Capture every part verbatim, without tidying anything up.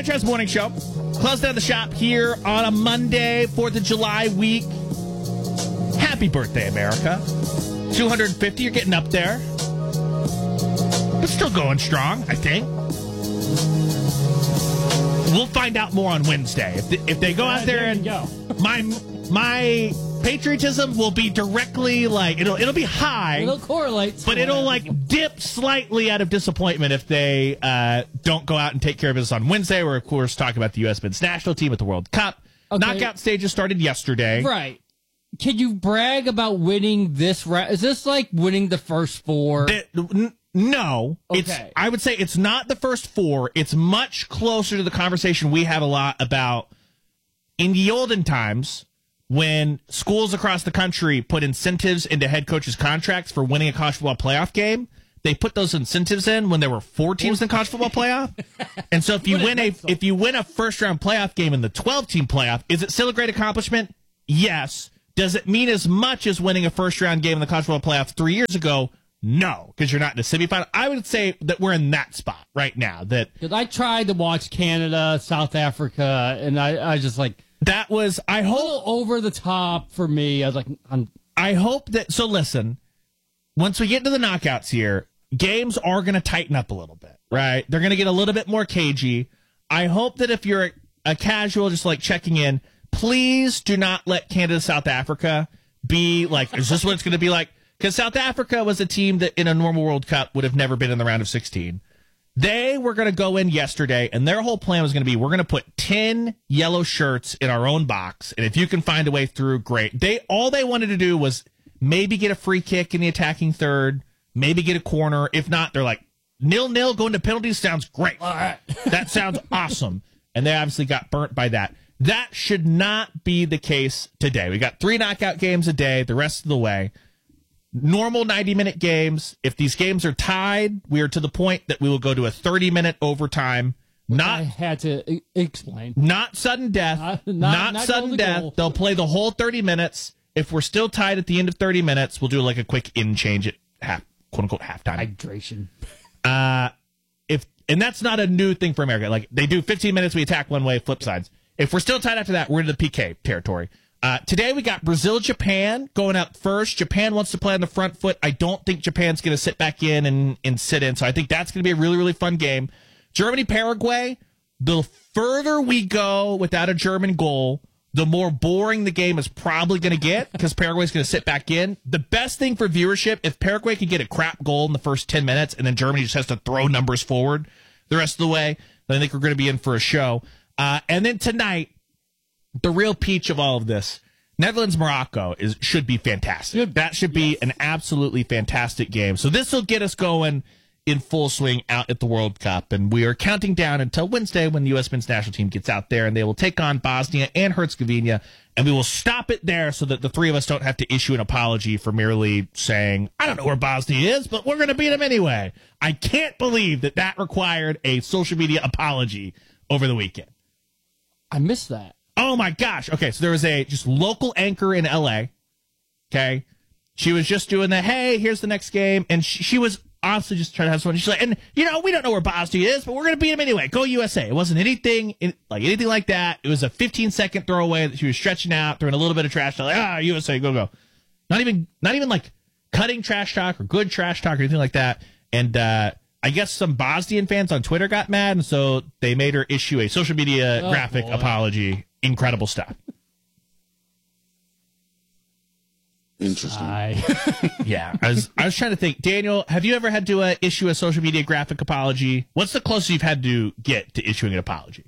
Franchise Morning Show. Close down the shop here on a Monday, fourth of July week. Happy birthday, America. two hundred fifty, you're getting up there. But still going strong, I think. We'll find out more on Wednesday. If they, if they go out there and go. my my patriotism will be directly like it'll it'll be high. It'll correlate, but it'll like dip slightly out of disappointment if they uh, don't go out and take care of business on Wednesday. We're of course talking about the U S men's national team at the World Cup. Okay. Knockout stages started yesterday. Right. Can you brag about winning this? Ra- Is this like winning the first four? The, n- no, Okay. it's. I would say it's not the first four. It's much closer to the conversation we have a lot about in the olden times when schools across the country put incentives into head coaches' contracts for winning a college football playoff game. They put those incentives in when there were four teams in the college football playoff. And so if you win a if you win a first round playoff game in the twelve team playoff, is it still a great accomplishment? Yes. Does it mean as much as winning a first round game in the college football playoff three years ago? No, because you're not in the semifinal. I would say that we're in that spot right now. That Because I tried to watch Canada, South Africa, and I, I just like that was I a hope little over the top for me. I was like, I'm, I hope that. So listen, once we get into the knockouts here, games are going to tighten up a little bit, right? They're going to get a little bit more cagey. I hope that if you're a, a casual, just like checking in, please do not let Canada, South Africa be like, is this what it's going to be like? Because South Africa was a team that in a normal World Cup would have never been in the round of sixteen. They were going to go in yesterday, and their whole plan was going to be, we're going to put ten yellow shirts in our own box, and if you can find a way through, great. They all they wanted to do was maybe get a free kick in the attacking third, maybe get a corner. If not, they're like, nil-nil, going to penalties sounds great. all right. That sounds awesome. And they obviously got burnt by that. That should not be the case today. We got three knockout games a day the rest of the way. Normal ninety-minute games. If these games are tied, we are to the point that we will go to a thirty-minute overtime. Not I had to e- explain. Not sudden death. Not- Not, not- not sudden goal to death. goal. They'll play the whole thirty minutes. If we're still tied at the end of thirty minutes, we'll do like a quick in change at half, quote unquote halftime. Hydration. Uh, if and that's not a new thing for America. Like they do fifteen minutes, we attack one way, flip sides. If we're still tied after that, we're into the P K territory. Uh, today we got Brazil, Japan going out first. Japan wants to play on the front foot. I don't think Japan's going to sit back in and, and sit in. So I think that's going to be a really, really fun game. Germany, Paraguay. The further we go without a German goal, the more boring the game is probably going to get because Paraguay's going to sit back in. The best thing for viewership, if Paraguay can get a crap goal in the first ten minutes and then Germany just has to throw numbers forward the rest of the way, then I think we're going to be in for a show. Uh, and then tonight, the real peach of all of this, Netherlands, Morocco is should be fantastic. That should be an absolutely fantastic game. So this will get us going in full swing out at the World Cup. And we are counting down until Wednesday when the U S men's national team gets out there and they will take on Bosnia and Herzegovina. And we will stop it there so that the three of us don't have to issue an apology for merely saying, I don't know where Bosnia is, but we're going to beat them anyway. I can't believe that that required a social media apology over the weekend. I missed that. Oh my gosh. Okay, so there was a just local anchor in L A. Okay. She was just doing the, hey, here's the next game. And she, she was honestly just trying to have fun. She's like, and you know, we don't know where Bosnia is, but we're going to beat them anyway. Go U S A. It wasn't anything in, like anything like that. It was a fifteen second throwaway that she was stretching out, throwing a little bit of trash talk. Like, ah, U S A, go, go. Not even, not even like cutting trash talk or good trash talk or anything like that. And, uh, I guess some Bosnian fans on Twitter got mad, and so they made her issue a social media Oh, graphic boy. apology. Incredible stuff. Interesting. I, Yeah, I was I was trying to think. Daniel, have you ever had to uh, issue a social media graphic apology? What's the closest you've had to get to issuing an apology?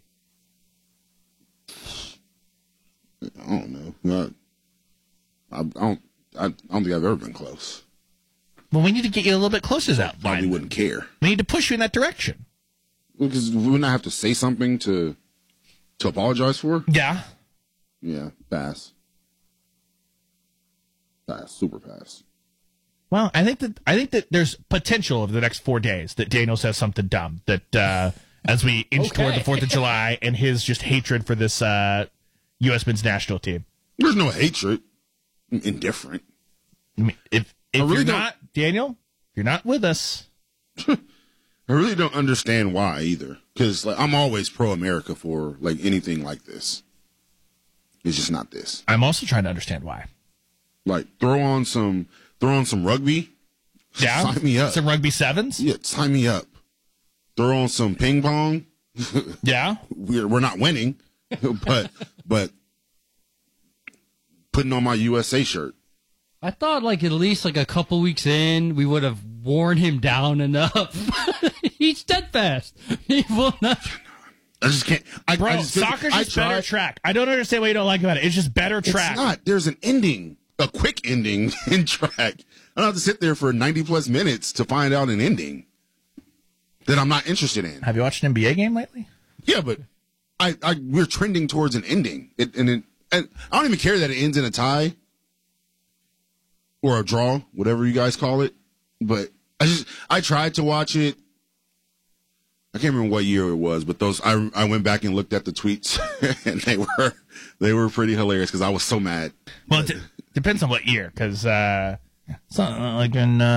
I don't know. Not, I, I don't. I, I don't think I've ever been close. Well, we need to get you a little bit closer to that Probably line. wouldn't care We need to push you in that direction. because we wouldn't have to say something to to apologize for. Yeah. Yeah, pass. Pass. Super pass. Well, I think that I think that there's potential over the next four days that Daniel says something dumb that uh, as we inch Okay. toward the Fourth of July and his just hatred for this uh, U S men's national team. There's no hatred. I'm indifferent. I mean, if if I really you're don't- not Daniel, if you're not with us. I really don't understand why either. Because like, I'm always pro-America for like anything like this. It's just not this. I'm also trying to understand why. Like throw on some, throw on some rugby. Yeah, Sign me up. Some rugby sevens. Yeah, sign me up. Throw on some ping pong. Yeah, we're we're not winning, but but putting on my U S A shirt. I thought like at least like a couple weeks in, we would have worn him down enough. He's steadfast. He will not. I just can't. I, bro, I just, soccer's I just better tried- track. I don't understand what you don't like about it. It's just better track. It's not. There's an ending, a quick ending in track. I don't have to sit there for ninety plus minutes to find out an ending that I'm not interested in. Have you watched an N B A game lately? Yeah, but I, I we're trending towards an ending, it, and, it, and I don't even care that it ends in a tie or a draw, whatever you guys call it. But I just I tried to watch it. I can't remember what year it was, but those I I went back and looked at the tweets, and they were they were pretty hilarious because I was so mad. Well, it d- depends on what year, because uh, something like in. Uh,